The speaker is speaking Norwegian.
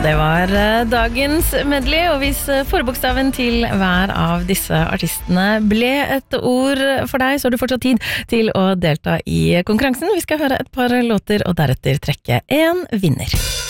det var dagens medley, og hvis forbokstaven til hver av disse artistene ble et ord for deg, så har du fortsatt tid til å delta i konkurransen. Vi skal høre et par låter og deretter trekke en vinner.